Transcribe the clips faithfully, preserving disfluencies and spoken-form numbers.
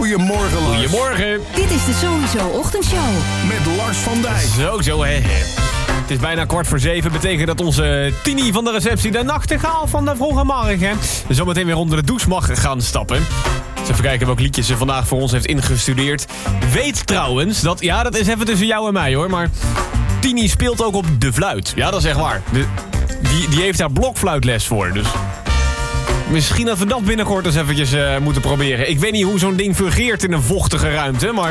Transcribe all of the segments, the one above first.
Goedemorgen, Lars. Goedemorgen. Dit is de Sowieso Ochtendshow. Met Lars van Dijk. Zo, zo, hè. Het is bijna kwart voor zeven. Betekent dat onze Tini van de receptie, de nachtegaal van de vroege morgen, zometeen weer onder de douche mag gaan stappen. Dus even kijken welk liedje ze vandaag voor ons heeft ingestudeerd. Weet trouwens dat, ja, dat is even tussen jou en mij hoor, maar Tini speelt ook op de fluit. Ja, dat is echt waar. De, die, die heeft daar blokfluitles voor, dus misschien dat we dat binnenkort eens eventjes uh, moeten proberen. Ik weet niet hoe zo'n ding fungeert in een vochtige ruimte, maar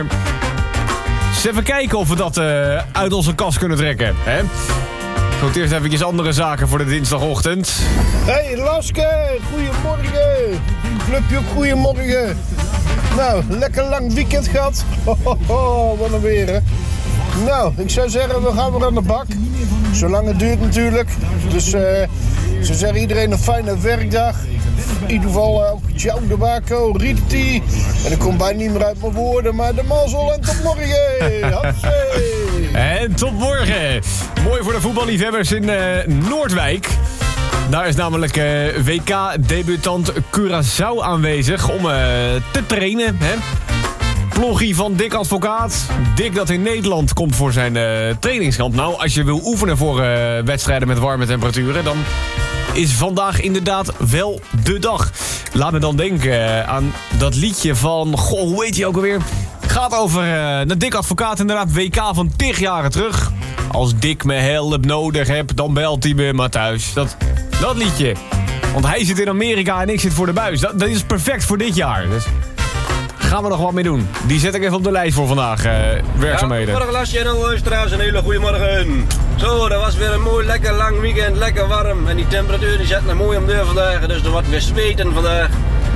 eens even kijken of we dat uh, uit onze kast kunnen trekken. Hè? Goed, eerst eventjes andere zaken voor de dinsdagochtend. Hey Laske, goedemorgen. Clubje ook goedemorgen. Nou, lekker lang weekend gehad. Ho, ho, ho, wat een weer, hè. Nou, ik zou zeggen, we gaan weer aan de bak. Zolang het duurt natuurlijk. Dus uh, ik zou zeggen, iedereen een fijne werkdag. In ieder geval uh, ook Ciao de Baco, Riti. En ik kom bijna niet meer uit mijn woorden, maar de mazzel en tot morgen. Hatsé. En tot morgen. Mooi voor de voetballiefhebbers in uh, Noordwijk. Daar is namelijk uh, W K-debutant Curaçao aanwezig om uh, te trainen. Hè? Ploggie van Dick Advocaat. Dick dat in Nederland komt voor zijn uh, trainingskamp. Nou, als je wil oefenen voor uh, wedstrijden met warme temperaturen, dan is vandaag inderdaad wel de dag. Laat me dan denken uh, aan dat liedje van, goh, hoe heet hij ook alweer? Gaat over uh, de Dick Advocaat, inderdaad, W K van tig jaren terug. Als Dick me hulp nodig heb, dan belt hij me maar thuis. Dat, dat liedje. Want hij zit in Amerika en ik zit voor de buis. Dat, dat is perfect voor dit jaar. Dus gaan we nog wat mee doen. Die zet ik even op de lijst voor vandaag. Uh, werkzaamheden. Ja, goedemorgen Lasje en alle luisteraars. Een hele goede morgen. Zo, dat was weer een mooi lekker lang weekend. Lekker warm. En die temperatuur die zet nog mooi om deur vandaag. Dus er wordt weer zweten vandaag.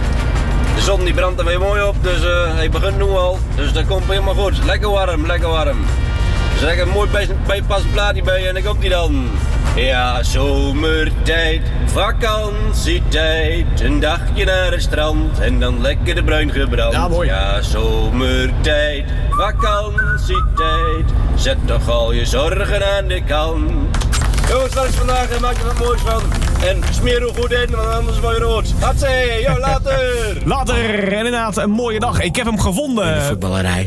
De zon die brandt er weer mooi op. Dus uh, hij begint nu al. Dus dat komt helemaal goed. Lekker warm, lekker warm. Dus ik heb een mooi bijpassend plaatje bij en ik op die dan. Ja, zomertijd, vakantietijd, een dagje naar het strand en dan lekker de bruin gebrand. Ja, mooi. Ja, zomertijd, vakantietijd, zet toch al je zorgen aan de kant. Jongens, wat is vandaag en maak er wat moois van. En smeer er goed in, want anders word je rood. Hatsé, yo, later! Later, en inderdaad, een mooie dag. Ik heb hem gevonden. In de voetballerij.